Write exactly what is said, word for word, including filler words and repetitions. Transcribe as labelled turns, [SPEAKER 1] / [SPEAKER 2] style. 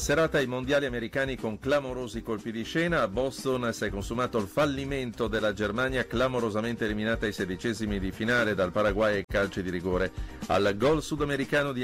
[SPEAKER 1] Serata ai mondiali americani con clamorosi colpi di scena. A Boston si è consumato il fallimento della Germania, clamorosamente eliminata ai sedicesimi di finale dal Paraguay ai calci di rigore. Al gol sudamericano di